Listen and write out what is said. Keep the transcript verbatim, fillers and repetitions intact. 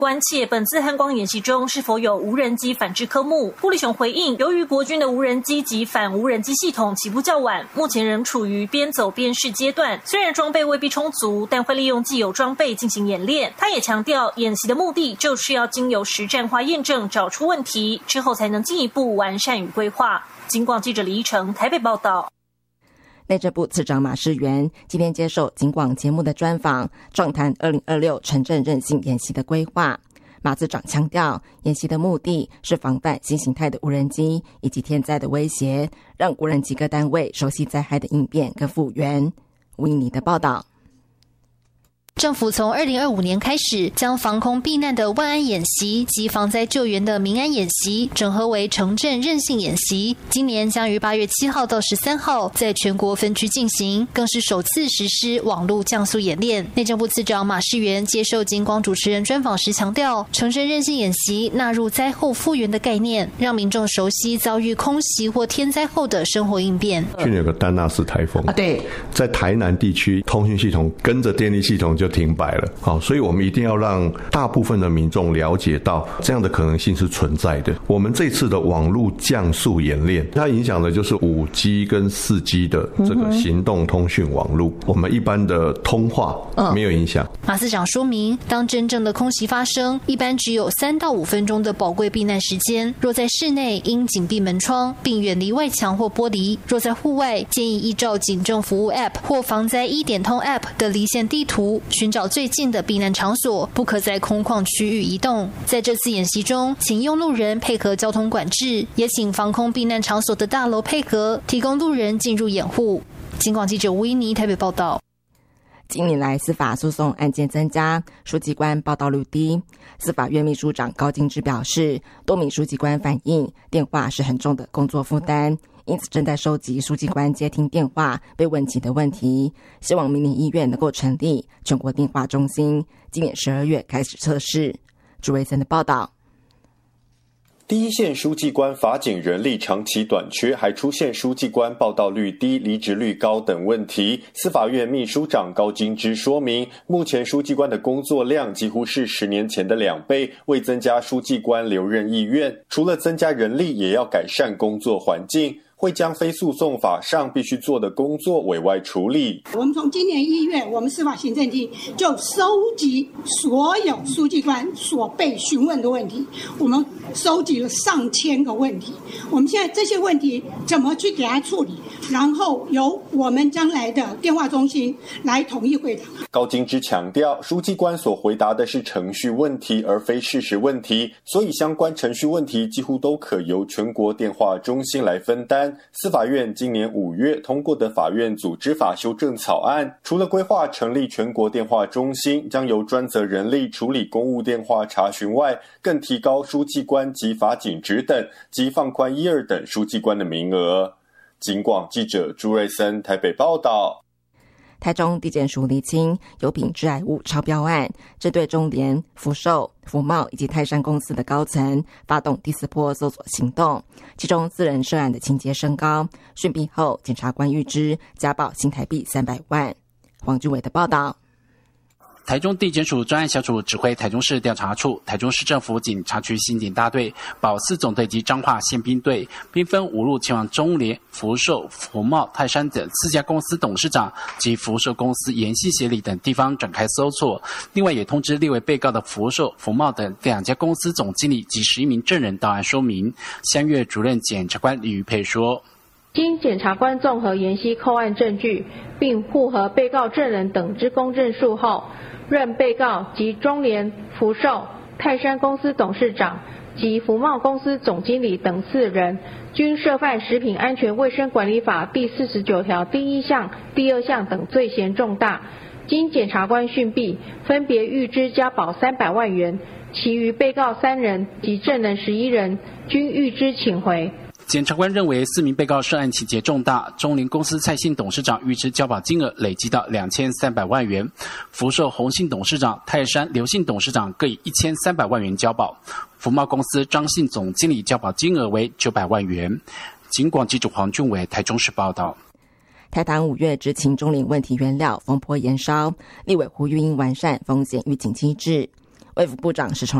关切本次汉光演习中是否有无人机反制科目，布利雄回应，由于国军的无人机及反无人机系统起步较晚，目前仍处于边走边试阶段，虽然装备未必充足，但会利用既有装备进行演练。他也强调，演习的目的就是要经由实战化验证，找出问题，之后才能进一步完善与规划。警广记者李依成台北报道。 内政部次长马世元今天接受警广节目的专访，壮谈二零二六城镇韧性演习的规划。马次长强调，演习的目的是防范新形态的无人机以及天灾的威胁，让无人机各单位熟悉灾害的应变跟复原。吴依妮的报道。 政府从二零二五年开始，将防空避难的万安演习及防灾救援的民安演习整合为城镇韧性演习。今年将于八月七号到十三号在全国分区进行，更是首次实施网络降速演练。内政部次长马世元接受警广主持人专访时强调，城镇韧性演习纳入灾后复原的概念，让民众熟悉遭遇空袭或天灾后的生活应变。 去年有个丹纳斯台风啊，对， 在台南地区通讯系统跟着电力系统就停摆了。好，所以我们一定要让大部分的民众了解到这样的可能性是存在的。我们这次的网络降速演练，它影响的就是 五 G 跟 四 G 的这个行动通讯网络，我们一般的通话没有影响。 马司长说明，当真正的空袭发生，一般只有三到五分钟的宝贵避难时间。若在室内，应紧闭门窗，并远离外墙或玻璃；若在户外，建议依照警政服务 App 或防灾一点通 App 的离线地图，寻找最近的避难场所，不可在空旷区域移动。在这次演习中，请用路人配合交通管制，也请防空避难场所的大楼配合，提供路人进入掩护。警广记者吴依妮台北报道。 近年来司法诉讼案件增加，书记官报道率低。司法院秘书长高金芝表示，多名书记官反映电话是很重的工作负担，因此正在收集书记官接听电话被问及的问题，希望明年一月能够成立全国电话中心，今年十二月开始测试。朱维森的报道。 第一线书记官法警人力长期短缺，还出现书记官报到率低、离职率高等问题。司法院秘书长高金芝说明，目前书记官的工作量几乎是十年前的两倍，为增加书记官留任意愿，除了增加人力，也要改善工作环境。会将非诉讼法上必须做的工作委外处理。 我们从今年一月，我们司法行政厅就收集所有书记官所被询问的问题，我们收集了上千个问题。我们现在这些问题怎么去给他处理，然后由我们将来的电话中心来统一回答。 高金芝强调，书记官所回答的是程序问题，而非事实问题，所以相关程序问题几乎都可由全国电话中心来分担。司法院今年五月通过的法院组织法修正草案，除了规划成立全国电话中心，将由专责人力处理公务电话查询外，更提高书记官及法警职等及放宽一二等书记官的名额。警广记者朱瑞森台北报道。 台中地检署厘清油品致癌物超标案，针对中联、福寿、福茂以及泰山公司的高层发动第四波搜索行动，其中四人涉案的情节升高，讯毕后检察官预支加报新台币三百万。黄俊伟的报道。 台中地检署专案小组指挥台中市调查处、台中市政府警察局刑警大队、保四总队及彰化宪兵队，兵分五路前往中联、福寿、福茂、泰山等四家公司董事长及福寿公司研系协理等地方展开搜索。另外也通知列为被告的福寿、福茂等两家公司总经理及十一名证人到案说明。三月主任检察官李玉佩说， 经检察官综合研析扣案证据，并复核被告证人等之公证数后，认被告及中联、福寿、泰山公司董事长及福茂公司总经理等四人，均涉犯食品安全卫生管理法第四十九条第一项、第二项等罪嫌重大，经检察官讯毕，分别预支加保三百万元，其余被告三人及证人十一人均预支请回。 检察官认为四名被告涉案情节重大，中联公司蔡姓董事长预支交保金额累积到两千三百万元，福寿洪姓董事长、泰山刘姓董事长各以一千三百万元交保，福茂公司张姓总经理交保金额为九百万元。警广记者黄俊伟台中市报道。 台糖五月执勤中联问题原料风波延烧，立委呼吁应完善风险预警机制。 卫福部长石崇